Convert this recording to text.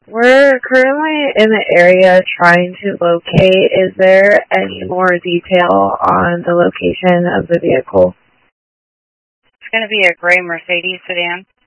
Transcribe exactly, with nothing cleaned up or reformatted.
We're currently in the area trying to locate. Is there any more detail on the location of the vehicle? It's going to be a gray Mercedes sedan.